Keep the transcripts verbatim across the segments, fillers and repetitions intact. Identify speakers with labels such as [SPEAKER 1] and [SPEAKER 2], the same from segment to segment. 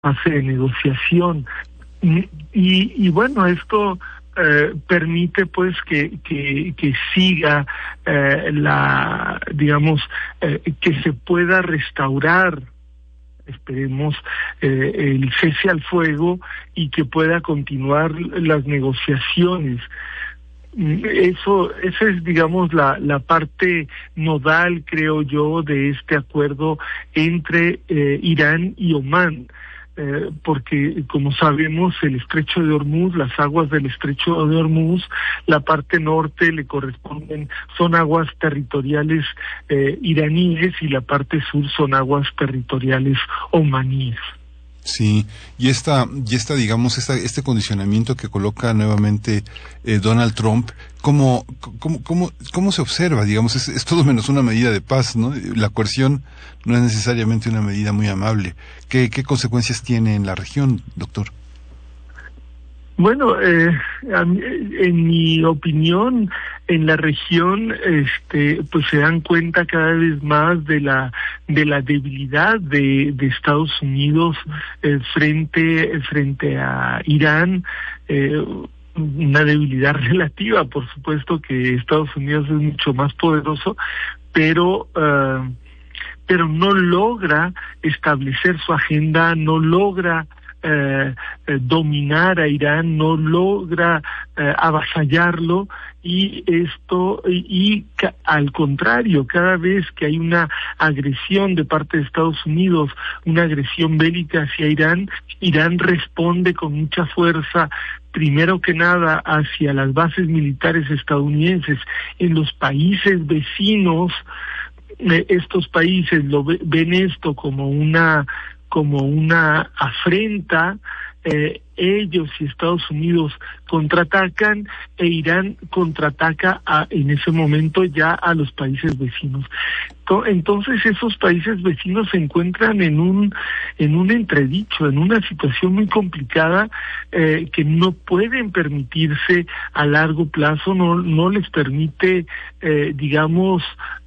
[SPEAKER 1] fase de negociación. Y, y bueno, esto eh, permite pues que, que, que siga eh, la, digamos, eh, que se pueda restaurar, esperemos, eh, el cese al fuego y que pueda continuar las negociaciones. Eso, esa es, digamos, la, la parte nodal, creo yo, de este acuerdo entre eh, Irán y Omán. Eh, porque, como sabemos, el estrecho de Hormuz, las aguas del estrecho de Hormuz, la parte norte le corresponden, son aguas territoriales eh, iraníes y la parte sur son aguas territoriales omaníes.
[SPEAKER 2] Sí, y esta, y esta, digamos, esta, este condicionamiento que coloca nuevamente eh, Donald Trump, ¿cómo, cómo, cómo, cómo se observa? Digamos, es, es todo menos una medida de paz, ¿no? La coerción no es necesariamente una medida muy amable. ¿Qué, qué consecuencias tiene en la región, doctor?
[SPEAKER 1] Bueno, eh, en mi opinión, en la región, este, pues se dan cuenta cada vez más de la de la debilidad de, de Estados Unidos eh, frente frente a Irán. Eh, una debilidad relativa, por supuesto que Estados Unidos es mucho más poderoso, pero uh, pero no logra establecer su agenda, no logra Eh, eh, dominar a Irán, no logra eh, avasallarlo, y esto y, y ca, al contrario, cada vez que hay una agresión de parte de Estados Unidos, una agresión bélica hacia Irán, Irán responde con mucha fuerza, primero que nada hacia las bases militares estadounidenses en los países vecinos. Eh, estos países lo ve, ven esto como una como una afrenta, eh, ellos y Estados Unidos contraatacan e Irán contraataca a, en ese momento ya a los países vecinos. Entonces esos países vecinos se encuentran en un en un entredicho, en una situación muy complicada, eh, que no pueden permitirse a largo plazo, no no les permite, eh, digamos,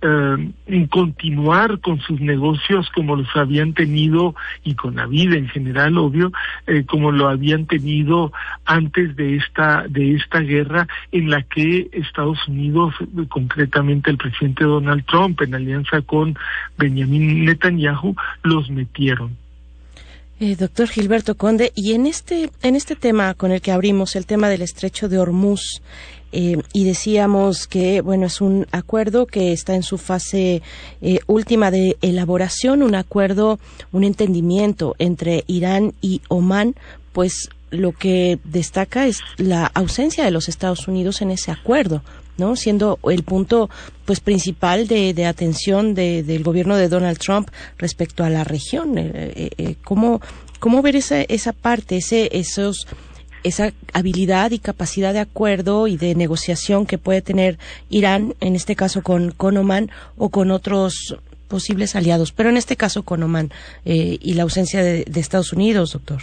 [SPEAKER 1] eh, continuar con sus negocios como los habían tenido, y con la vida en general, obvio, eh, como lo habían tenido antes de esta de esta guerra, en la que Estados Unidos, concretamente el presidente Donald Trump, en alianza con Benjamín Netanyahu, los metieron.
[SPEAKER 3] Eh, doctor Gilberto Conde, y en este en este tema con el que abrimos, el tema del estrecho de Hormuz, eh, y decíamos que, bueno, es un acuerdo que está en su fase eh, última de elaboración, un acuerdo, un entendimiento entre Irán y Omán, pues lo que destaca es la ausencia de los Estados Unidos en ese acuerdo, ¿no? Siendo el punto pues principal de, de atención de, del gobierno de Donald Trump respecto a la región. Eh, eh, ¿cómo, cómo ver esa, esa parte, ese, esos, esa habilidad y capacidad de acuerdo y de negociación que puede tener Irán, en este caso con, con Omán o con otros posibles aliados, pero en este caso con Omán, eh, y la ausencia de, de Estados Unidos, doctor?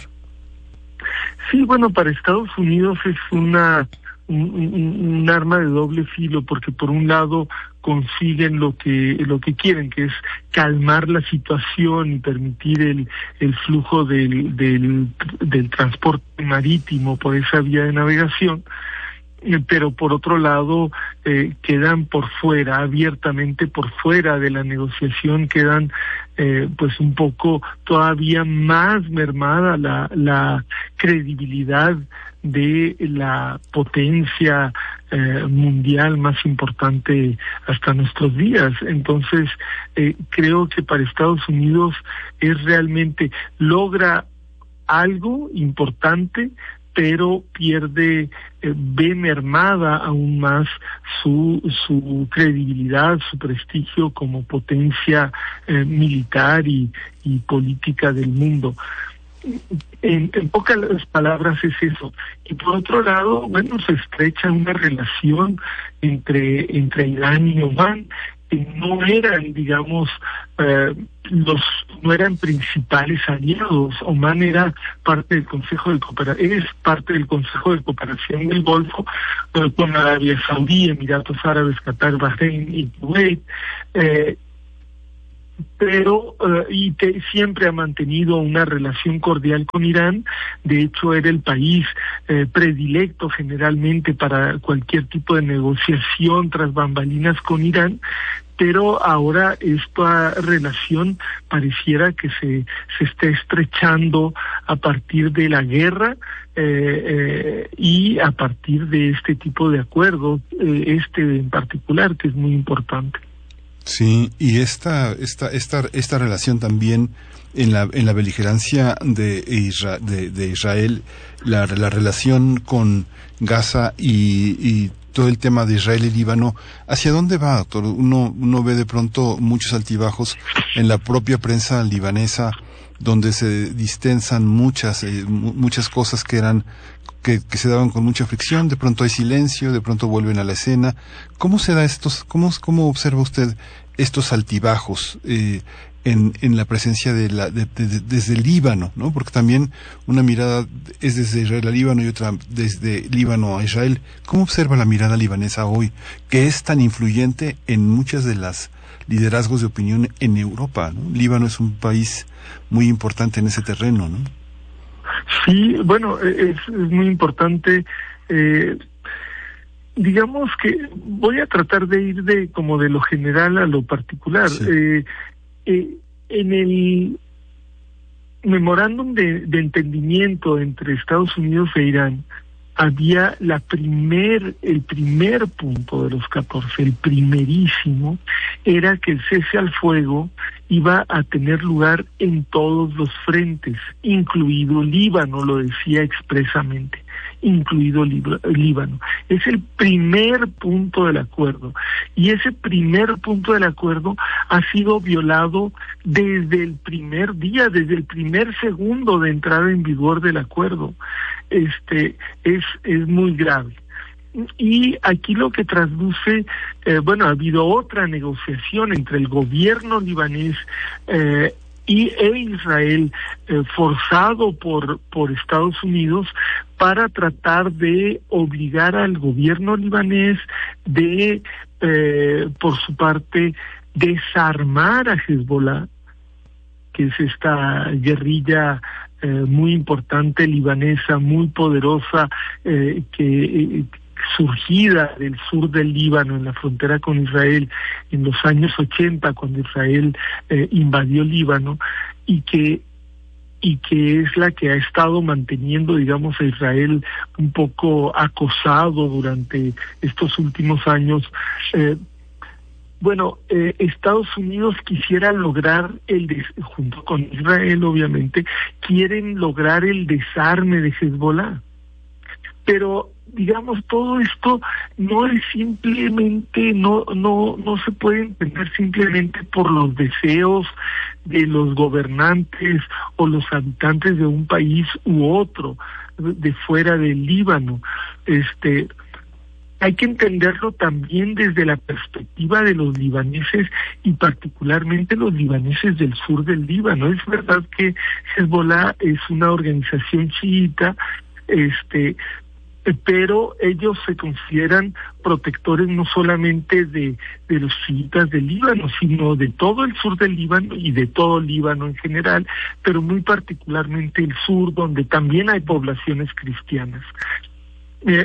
[SPEAKER 1] Sí, bueno, para Estados Unidos es una Un, un, un arma de doble filo, porque por un lado consiguen lo que lo que quieren, que es calmar la situación y permitir el el flujo del del del transporte marítimo por esa vía de navegación, pero por otro lado eh, quedan por fuera, abiertamente por fuera de la negociación, quedan eh, pues un poco todavía más mermada la la credibilidad de la potencia eh, mundial más importante hasta nuestros días. Entonces, eh, creo que para Estados Unidos es realmente, logra algo importante, pero pierde, eh, ve mermada aún más su su credibilidad, su prestigio como potencia eh, militar y, y política del mundo. En, en pocas palabras es eso. Y por otro lado, bueno, se estrecha una relación entre entre Irán y Omán, que no eran, digamos, eh, los no eran principales aliados. Omán era parte del Consejo de Cooperación, es parte del Consejo de Cooperación del Golfo, eh, con Arabia Saudí, Emiratos Árabes, Qatar, Bahrein y Kuwait. Eh, pero uh, y que siempre ha mantenido una relación cordial con Irán. De hecho, era el país eh, predilecto generalmente para cualquier tipo de negociación tras bambalinas con Irán, pero ahora esta relación pareciera que se, se está estrechando a partir de la guerra eh, eh, y a partir de este tipo de acuerdos, eh, este en particular, que es muy importante.
[SPEAKER 2] Sí, y esta esta esta esta relación también en la en la beligerancia de Isra, de, de Israel, la la relación con Gaza y, y todo el tema de Israel y Líbano, ¿hacia dónde va, doctor? Uno uno ve de pronto muchos altibajos en la propia prensa libanesa, donde se distensan muchas eh, muchas cosas que eran Que, que se daban con mucha fricción. De pronto hay silencio, de pronto vuelven a la escena. ¿Cómo se da estos, cómo, cómo observa usted estos altibajos eh, en, en la presencia de la, de, de, de, desde el Líbano, ¿no? Porque también una mirada es desde Israel a Líbano y otra desde Líbano a Israel. ¿Cómo observa la mirada libanesa hoy, que es tan influyente en muchas de las liderazgos de opinión en Europa, ¿no? Líbano es un país muy importante en ese terreno, ¿no?
[SPEAKER 1] Sí, bueno, es, es muy importante. Eh, digamos que voy a tratar de ir de como de lo general a lo particular. Sí. Eh, eh, en el memorándum de, de entendimiento entre Estados Unidos e Irán había la primer, el primer punto de los catorce, el primerísimo, era que el cese al fuego iba a tener lugar en todos los frentes, incluido Líbano, lo decía expresamente, incluido Líbano. Es el primer punto del acuerdo, y ese primer punto del acuerdo ha sido violado desde el primer día, desde el primer segundo de entrada en vigor del acuerdo. Este es es muy grave. Y aquí lo que trasluce, eh, bueno, ha habido otra negociación entre el gobierno libanés eh, y e Israel, eh, forzado por por Estados Unidos, para tratar de obligar al gobierno libanés de, eh, por su parte, desarmar a Hezbollah, que es esta guerrilla eh, muy importante libanesa, muy poderosa, eh, que eh, surgida del sur del Líbano, en la frontera con Israel, en los años ochenta, cuando Israel eh, invadió Líbano, y que y que es la que ha estado manteniendo, digamos, a Israel un poco acosado durante estos últimos años. Eh, Bueno, eh, Estados Unidos quisiera lograr, el des- junto con Israel obviamente, quieren lograr el desarme de Hezbollah. Pero, digamos, todo esto no es simplemente, no, no, no se puede entender simplemente por los deseos de los gobernantes o los habitantes de un país u otro, de fuera del Líbano. Este... Hay que entenderlo también desde la perspectiva de los libaneses, y particularmente los libaneses del sur del Líbano. Es verdad que Hezbollah es una organización chiita, este, pero ellos se consideran protectores no solamente de, de los chiitas del Líbano, sino de todo el sur del Líbano y de todo el Líbano en general, pero muy particularmente el sur, donde también hay poblaciones cristianas. Eh,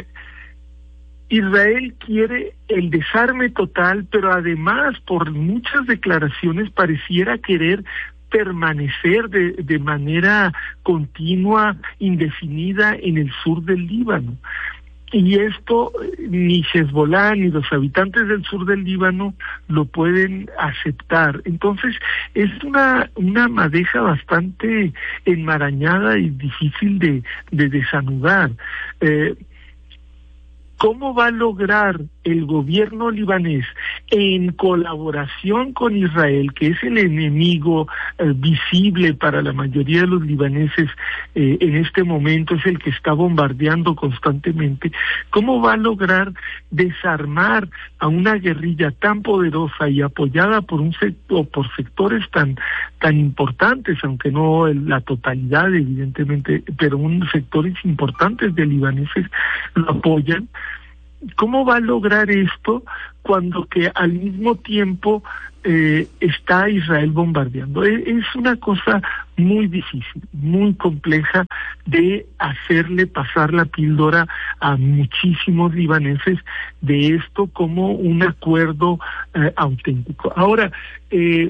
[SPEAKER 1] Israel quiere el desarme total, pero además, por muchas declaraciones, pareciera querer permanecer de, de manera continua, indefinida, en el sur del Líbano. Y esto ni Hezbollah ni los habitantes del sur del Líbano lo pueden aceptar. Entonces es una una madeja bastante enmarañada y difícil de, de desanudar. Eh, ¿Cómo va a lograr el gobierno libanés, en colaboración con Israel, que es el enemigo eh, visible para la mayoría de los libaneses eh, en este momento, es el que está bombardeando constantemente, cómo va a lograr desarmar a una guerrilla tan poderosa y apoyada por un sector, por sectores tan tan importantes, aunque no la totalidad evidentemente, pero un sectores importantes de libaneses lo apoyan? ¿cómo va a lograr esto cuando que al mismo tiempo eh, está Israel bombardeando? Es, es una cosa muy difícil, muy compleja de hacerle pasar la píldora a muchísimos libaneses de esto como un acuerdo eh, auténtico. Ahora, eh,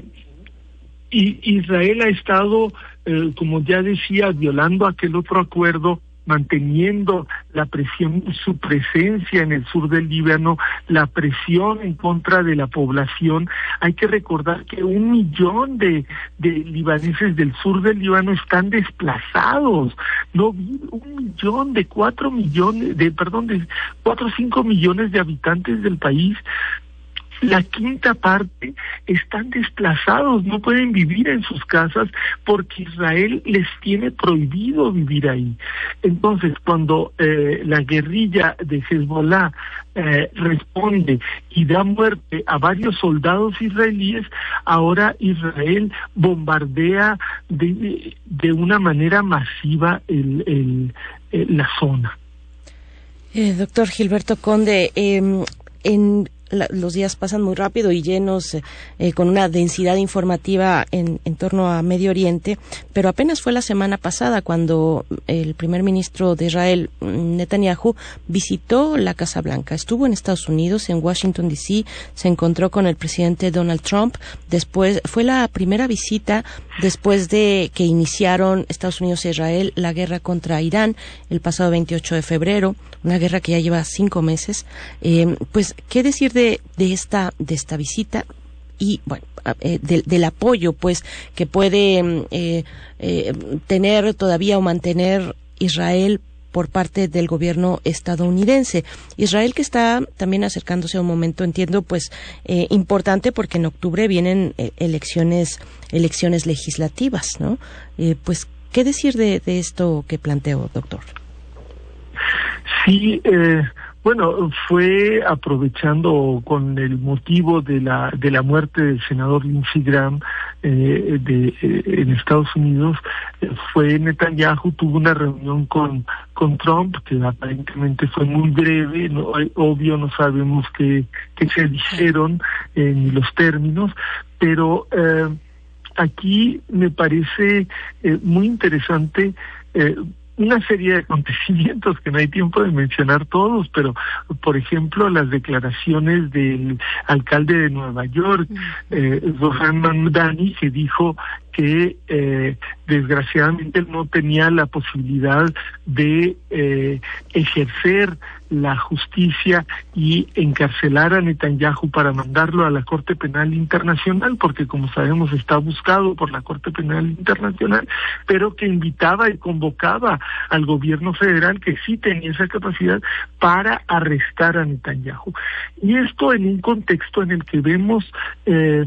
[SPEAKER 1] Israel ha estado, eh, como ya decía, violando aquel otro acuerdo, manteniendo la presión, su presencia en el sur del Líbano, la presión en contra de la población. Hay que recordar que un millón de, de libaneses del sur del Líbano están desplazados, no, un millón de cuatro millones, de perdón, de cuatro o cinco millones de habitantes del país. La quinta parte están desplazados, no pueden vivir en sus casas porque Israel les tiene prohibido vivir ahí. Entonces, cuando eh, la guerrilla de Hezbollah eh, responde y da muerte a varios soldados israelíes, ahora Israel bombardea de, de una manera masiva el, el, el, la zona.
[SPEAKER 3] Eh, doctor Gilberto Conde, eh, en La, los días pasan muy rápido y llenos eh, con una densidad informativa en, en torno a Medio Oriente, pero apenas fue la semana pasada cuando el primer ministro de Israel, Netanyahu, visitó la Casa Blanca. Estuvo en Estados Unidos, en Washington D C, se encontró con el presidente Donald Trump. Después fue la primera visita después de que iniciaron Estados Unidos e Israel la guerra contra Irán el pasado veintiocho de febrero, una guerra que ya lleva cinco meses. Eh, pues, ¿qué decir de, de esta de esta visita y bueno eh, de, del apoyo pues que puede eh, eh, tener todavía o mantener Israel por parte del gobierno estadounidense? Israel, que está también acercándose a un momento, entiendo, pues eh, importante, porque en octubre vienen eh, elecciones elecciones legislativas, ¿no? Eh, pues, ¿qué decir de, de esto que planteo, doctor?
[SPEAKER 1] Sí, eh, bueno, fue aprovechando con el motivo de la de la muerte del senador Lindsey Graham eh, de eh, en Estados Unidos, eh, fue Netanyahu, tuvo una reunión con con Trump que aparentemente fue muy breve, no, obvio no sabemos qué qué se dijeron eh, ni los términos, pero eh, aquí me parece eh, muy interesante eh, una serie de acontecimientos que no hay tiempo de mencionar todos, pero por ejemplo las declaraciones del alcalde de Nueva York, eh, Zohran Mamdani, que dijo que eh, desgraciadamente él no tenía la posibilidad de eh, ejercer la justicia y encarcelar a Netanyahu para mandarlo a la Corte Penal Internacional, porque como sabemos está buscado por la Corte Penal Internacional, pero que invitaba y convocaba al gobierno federal, que sí tenía esa capacidad, para arrestar a Netanyahu. Y esto en un contexto en el que vemos eh,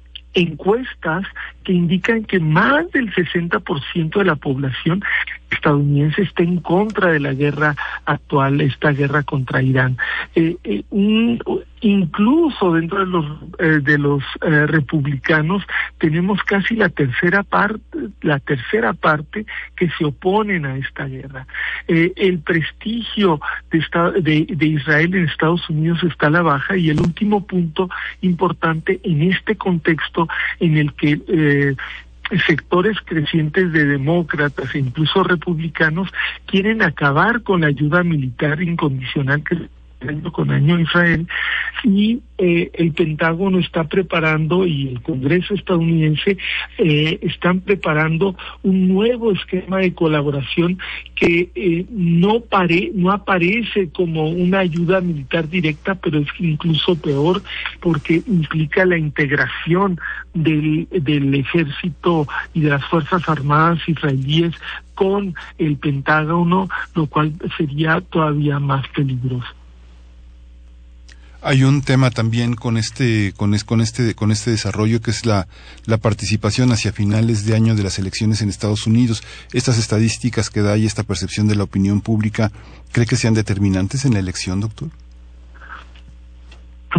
[SPEAKER 1] encuestas que indican que más del sesenta por ciento de la población estadounidense está en contra de la guerra actual, esta guerra contra Irán. Eh, eh, un, incluso dentro de los eh, de los eh, republicanos tenemos casi la tercera parte, la tercera parte que se oponen a esta guerra. Eh, el prestigio de, esta, de, de Israel en Estados Unidos está a la baja, y el último punto importante en este contexto en el que eh, sectores crecientes de demócratas e incluso republicanos quieren acabar con la ayuda militar incondicional que año con año a Israel, y eh, el Pentágono está preparando y el Congreso estadounidense eh, están preparando un nuevo esquema de colaboración que eh, no pare, no aparece como una ayuda militar directa, pero es incluso peor porque implica la integración del, del ejército y de las Fuerzas Armadas israelíes con el Pentágono, lo cual sería todavía más peligroso.
[SPEAKER 2] Hay un tema también con este con, es, con este con este desarrollo, que es la la participación hacia finales de año de las elecciones en Estados Unidos. Estas estadísticas que da y esta percepción de la opinión pública, ¿cree que sean determinantes en la elección, doctor?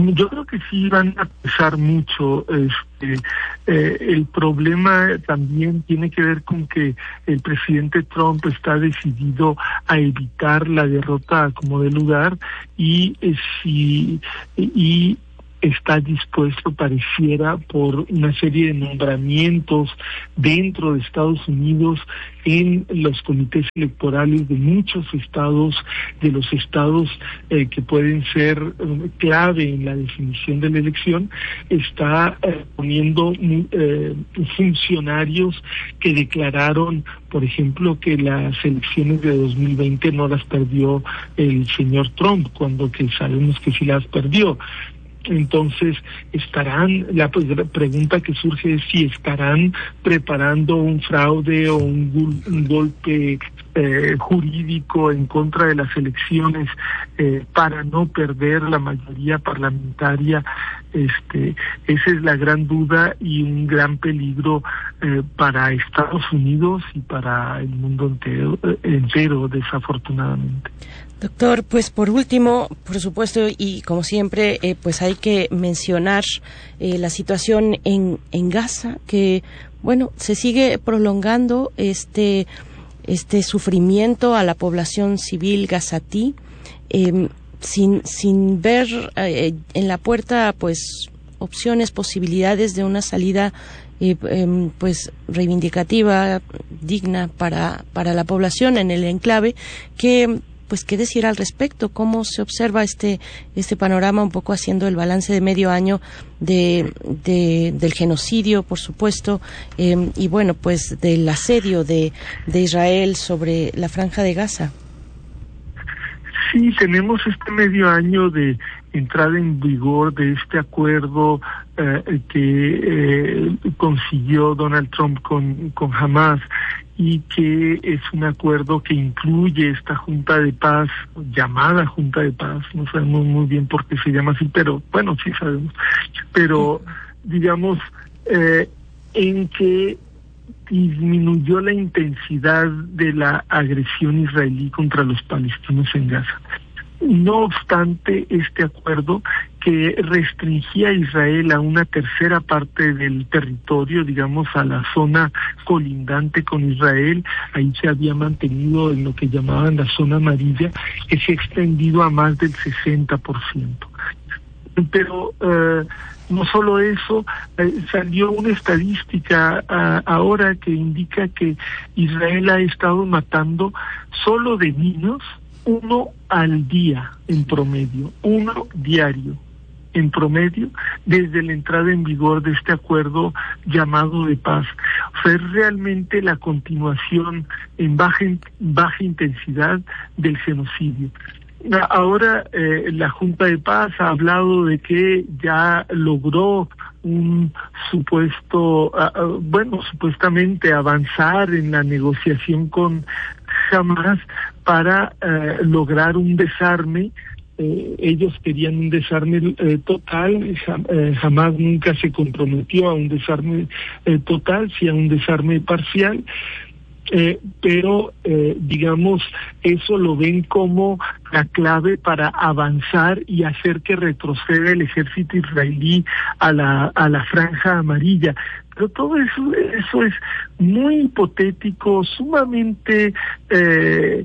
[SPEAKER 1] Yo creo que sí van a pesar mucho. Este, eh, el problema también tiene que ver con que el presidente Trump está decidido a evitar la derrota como de lugar y eh, si y está dispuesto, pareciera, por una serie de nombramientos dentro de Estados Unidos en los comités electorales de muchos estados, de los estados eh, que pueden ser eh, clave en la definición de la elección, está eh, poniendo eh, funcionarios que declararon, por ejemplo, que las elecciones de dos mil veinte no las perdió el señor Trump, cuando que sabemos que sí las perdió. Entonces, estarán, la pregunta que surge es si estarán preparando un fraude o un, un golpe eh, jurídico en contra de las elecciones eh, para no perder la mayoría parlamentaria. Este, esa es la gran duda y un gran peligro eh, para Estados Unidos y para el mundo entero, entero desafortunadamente.
[SPEAKER 3] Doctor, pues por último, por supuesto, y como siempre, eh, pues hay que mencionar eh, la situación en, en Gaza, que, bueno, se sigue prolongando este, este sufrimiento a la población civil gazatí, eh, sin, sin ver eh, en la puerta, pues, opciones, posibilidades de una salida eh, eh, pues reivindicativa, digna para, para la población en el enclave, que pues qué decir al respecto, cómo se observa este este panorama, un poco haciendo el balance de medio año de, de del genocidio, por supuesto, eh, y bueno, pues del asedio de, de Israel sobre la Franja de Gaza.
[SPEAKER 1] Sí, tenemos este medio año de entrada en vigor de este acuerdo eh, que eh, consiguió Donald Trump con, con Hamas, y que es un acuerdo que incluye esta Junta de Paz, llamada Junta de Paz, no sabemos muy bien por qué se llama así, pero bueno, sí sabemos, pero digamos, eh, en que disminuyó la intensidad de la agresión israelí contra los palestinos en Gaza. No obstante, este acuerdo, que restringía a Israel a una tercera parte del territorio, digamos a la zona colindante con Israel, ahí se había mantenido en lo que llamaban la zona amarilla, que se ha extendido a más del sesenta por ciento. Pero eh, no solo eso, eh, salió una estadística uh, ahora que indica que Israel ha estado matando solo de niños uno al día en promedio, uno diario en promedio desde la entrada en vigor de este acuerdo llamado de paz. O sea, es realmente la continuación en baja, baja intensidad del genocidio. Ahora eh, la Junta de Paz ha hablado de que ya logró un supuesto, uh, bueno, supuestamente avanzar en la negociación con Hamas para uh, lograr un desarme. Eh, ellos querían un desarme eh, total, eh, Hamas nunca se comprometió a un desarme eh, total, sí a un desarme parcial. Eh, pero eh, digamos, eso lo ven como la clave para avanzar y hacer que retroceda el ejército israelí a la a la franja amarilla. Pero todo eso eso es muy hipotético, sumamente eh,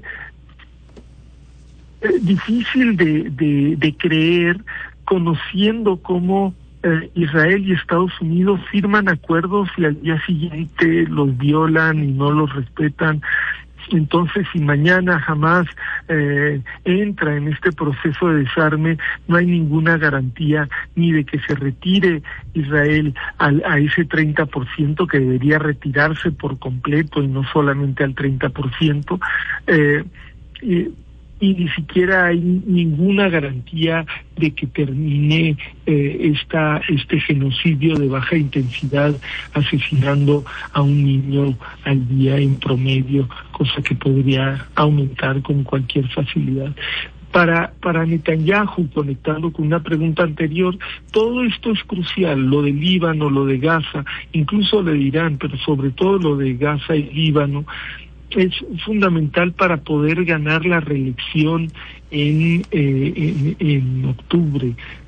[SPEAKER 1] eh, difícil de, de de creer, conociendo cómo Eh, Israel y Estados Unidos firman acuerdos y al día siguiente los violan y no los respetan. Entonces, si mañana Hamas eh, entra en este proceso de desarme, no hay ninguna garantía ni de que se retire Israel al, a ese treinta por ciento, que debería retirarse por completo y no solamente al treinta por ciento. Eh, y, y ni siquiera hay ninguna garantía de que termine eh, esta este genocidio de baja intensidad, asesinando a un niño al día en promedio, cosa que podría aumentar con cualquier facilidad. Para, para Netanyahu, conectando con una pregunta anterior, todo esto es crucial, lo de Líbano, lo de Gaza, incluso lo de Irán, pero sobre todo lo de Gaza y Líbano, es fundamental para poder ganar la reelección en, eh, en, en octubre.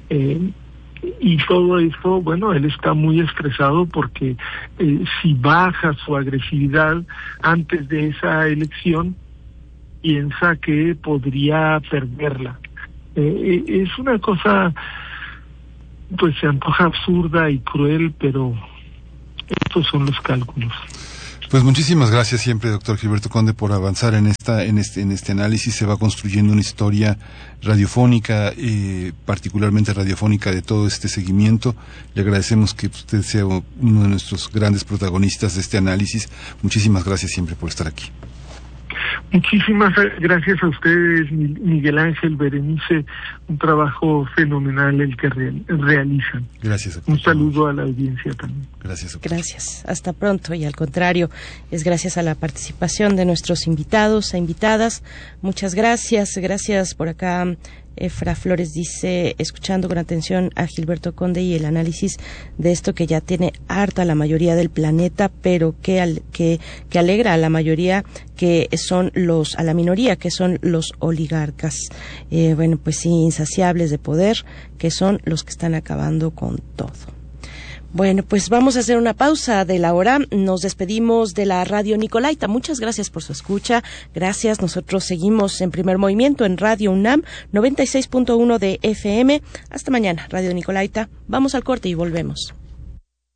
[SPEAKER 1] Eh, y todo esto, bueno, él está muy estresado porque eh, si baja su agresividad antes de esa elección, piensa que podría perderla. Eh, es una cosa, pues se antoja absurda y cruel, pero estos son los cálculos.
[SPEAKER 2] Pues muchísimas gracias siempre, doctor Gilberto Conde, por avanzar en esta, en este, en este análisis. Se va construyendo una historia radiofónica, eh, particularmente radiofónica, de todo este seguimiento. Le agradecemos que usted sea uno de nuestros grandes protagonistas de este análisis. Muchísimas gracias siempre por estar aquí.
[SPEAKER 1] Muchísimas gracias a ustedes, Miguel Ángel, Berenice, un trabajo fenomenal el que real, realizan.
[SPEAKER 2] Gracias, doctor.
[SPEAKER 1] Un saludo a la audiencia también.
[SPEAKER 2] Gracias, doctor.
[SPEAKER 3] Gracias, hasta pronto, y al contrario, es gracias a la participación de nuestros invitados e invitadas. Muchas gracias, gracias por acá. Efra Flores dice, escuchando con atención a Gilberto Conde y el análisis de esto que ya tiene harta la mayoría del planeta, pero que, al, que, que alegra a la mayoría, que son los, a la minoría, que son los oligarcas, eh, bueno, pues sí, insaciables de poder, que son los que están acabando con todo. Bueno, pues vamos a hacer una pausa de la hora. Nos despedimos de la Radio Nicolaita. Muchas gracias por su escucha. Gracias. Nosotros seguimos en Primer Movimiento en Radio UNAM, noventa y seis punto uno de F M. Hasta mañana, Radio Nicolaita. Vamos al corte y volvemos.